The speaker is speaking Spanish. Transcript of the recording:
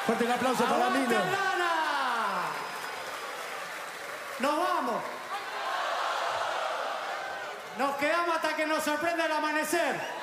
Fuerte el aplauso para ¡Aguante Milo. Aldana! ¡Nos vamos! Nos quedamos hasta que nos sorprenda el amanecer.